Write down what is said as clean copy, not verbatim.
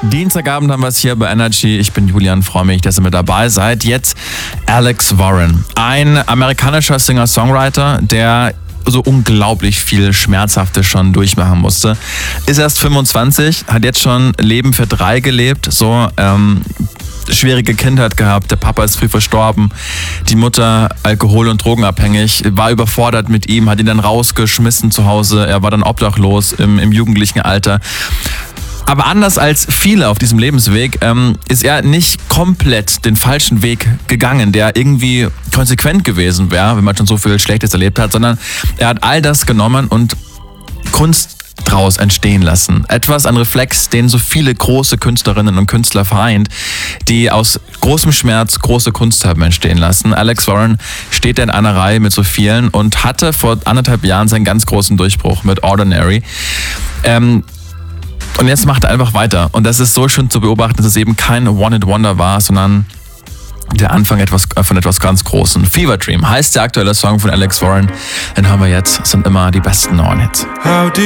Dienstagabend haben wir es hier bei Energy. Ich bin Julian, freue mich, dass ihr mit dabei seid. Jetzt Alex Warren, ein amerikanischer Singer-Songwriter, der so unglaublich viel Schmerzhaftes schon durchmachen musste. Ist erst 25, hat jetzt schon Leben für 3 gelebt, schwierige Kindheit gehabt, der Papa ist früh verstorben, die Mutter alkohol- und drogenabhängig, war überfordert mit ihm, hat ihn dann rausgeschmissen zu Hause, er war dann obdachlos im jugendlichen Alter. Aber anders als viele auf diesem Lebensweg ist er nicht komplett den falschen Weg gegangen, der irgendwie konsequent gewesen wäre, wenn man schon so viel Schlechtes erlebt hat, sondern er hat all das genommen und Kunst draus entstehen lassen. Etwas, ein Reflex, den so viele große Künstlerinnen und Künstler vereint, die aus großem Schmerz große Kunst haben entstehen lassen. Alex Warren steht in einer Reihe mit so vielen und hatte vor 1,5 Jahren seinen ganz großen Durchbruch mit Ordinary. Und jetzt macht er einfach weiter. Und das ist so schön zu beobachten, dass es eben kein One-Hit-Wonder war, sondern der Anfang von etwas ganz Großem. Fever Dream heißt der aktuelle Song von Alex Warren. Den haben wir jetzt, sind immer die besten neuen Hits.